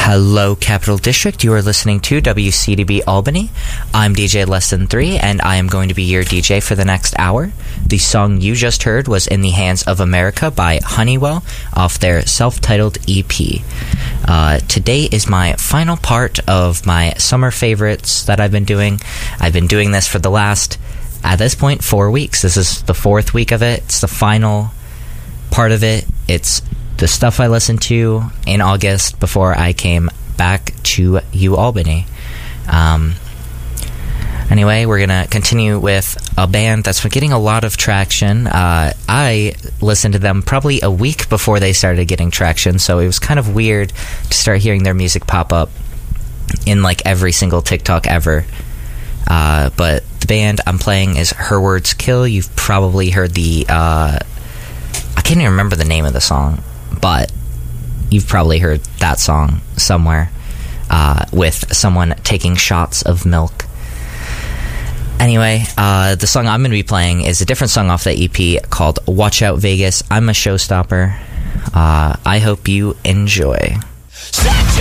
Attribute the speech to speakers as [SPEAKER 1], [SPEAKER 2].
[SPEAKER 1] Hello, Capital District. You are listening to WCDB Albany. I'm DJ Less Than 3, and I am going to be your DJ for the next hour. The song you just heard was In the Hands of America by Honeywell off their self-titled EP. Today is my final part of my summer favorites that I've been doing. I've been doing this for the last, at this point, 4 weeks. This is the 4th week of it. It's the final part of it. It's the stuff I listened to in August before I came back to UAlbany. Anyway, we're going to continue with a band that's been getting a lot of traction. I listened to them probably a week before they started getting traction, so it was kind of weird to start hearing their music pop up in like every single TikTok ever. But the band I'm playing is Her Words Kill. You've probably heard the... I can't even remember the name of the song, but you've probably heard that song somewhere with someone taking shots of milk. Anyway, the song I'm going to be playing is a different song off the EP called Watch Out Vegas. I'm a Showstopper. I hope you enjoy.